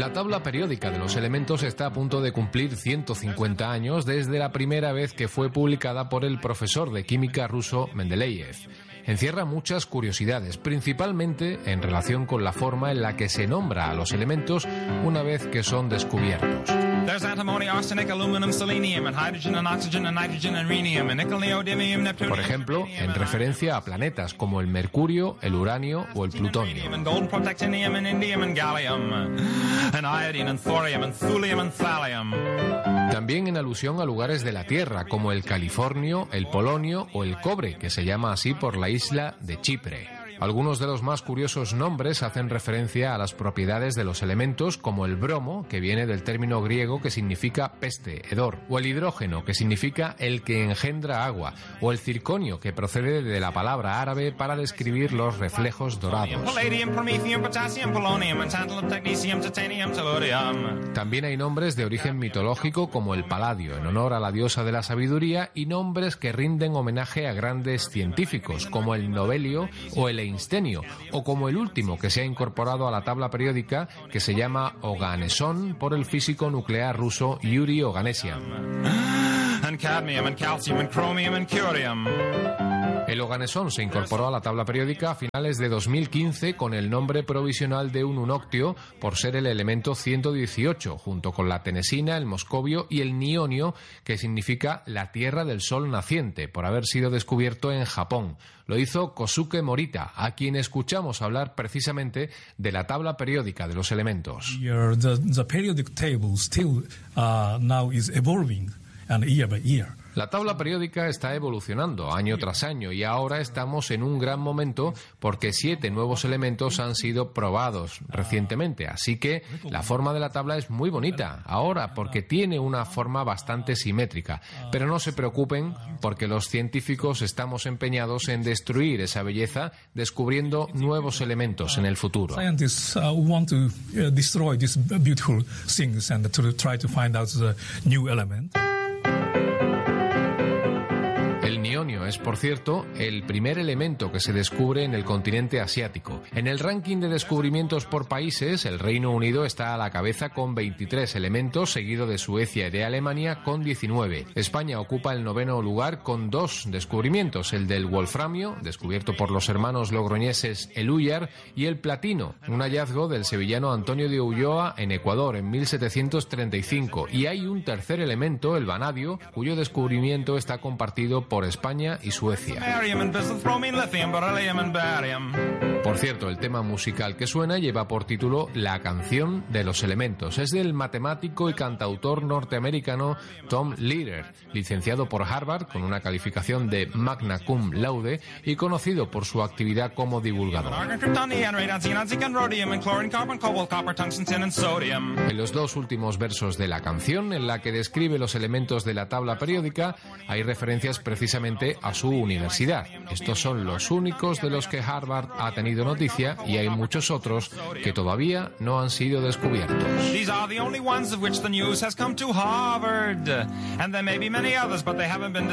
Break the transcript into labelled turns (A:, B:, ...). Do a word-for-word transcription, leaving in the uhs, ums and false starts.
A: La tabla periódica de los elementos está a punto de cumplir ciento cincuenta años desde la primera vez que fue publicada por el profesor de química ruso Mendeleev. Encierra muchas curiosidades, principalmente en relación con la forma en la que se nombra a los elementos una vez que son descubiertos. Por ejemplo, en referencia a planetas como el Mercurio, el Uranio o el Plutonio. También en alusión a lugares de la Tierra como el Californio, el Polonio o el cobre, que se llama así por la isla de Chipre. Algunos de los más curiosos nombres hacen referencia a las propiedades de los elementos, como el bromo, que viene del término griego que significa peste, hedor, o el hidrógeno, que significa el que engendra agua, o el circonio, que procede de la palabra árabe para describir los reflejos dorados. También hay nombres de origen mitológico como el paladio, en honor a la diosa de la sabiduría, y nombres que rinden homenaje a grandes científicos, como el nobelio o el einstenio, o como el último que se ha incorporado a la tabla periódica, que se llama Oganesson por el físico nuclear ruso Yuri Oganessian. El Oganesson se incorporó a la tabla periódica a finales de dos mil quince con el nombre provisional de un unoctio por ser el elemento ciento dieciocho, junto con la tenesina, el moscovio y el nionio, que significa la tierra del sol naciente, por haber sido descubierto en Japón. Lo hizo Kosuke Morita, a quien escuchamos hablar precisamente de la tabla periódica de los elementos.
B: The, the periodic table still uh, now is evolving and year by year.
A: La tabla periódica está evolucionando año tras año y ahora estamos en un gran momento porque siete nuevos elementos han sido probados recientemente. Así que la forma de la tabla es muy bonita ahora porque tiene una forma bastante simétrica. Pero no se preocupen porque los científicos estamos empeñados en destruir esa belleza descubriendo nuevos elementos en el futuro.
B: Scientists uh, want to uh, destroy these beautiful things and to try to find out the new element.
A: El nionio es, por cierto, el primer elemento que se descubre en el continente asiático. En el ranking de descubrimientos por países, el Reino Unido está a la cabeza con veintitrés elementos, seguido de Suecia y de Alemania con diecinueve. España ocupa el noveno lugar con dos descubrimientos, el del wolframio, descubierto por los hermanos logroñeses Elúyar, y el platino, un hallazgo del sevillano Antonio de Ulloa en Ecuador en mil setecientos treinta y cinco. Y hay un tercer elemento, el vanadio, cuyo descubrimiento está compartido por España y Suecia. Por cierto, el tema musical que suena lleva por título La canción de los elementos. Es del matemático y cantautor norteamericano Tom Lehrer, licenciado por Harvard con una calificación de magna cum laude y conocido por su actividad como divulgador. En los dos últimos versos de la canción, en la que describe los elementos de la tabla periódica, hay referencias precisamente a su universidad. Estos son los únicos de los que Harvard ha tenido noticia y hay muchos otros que todavía no han sido descubiertos. These are the only ones of which the news has come to Harvard, and there may be many others, but they haven't been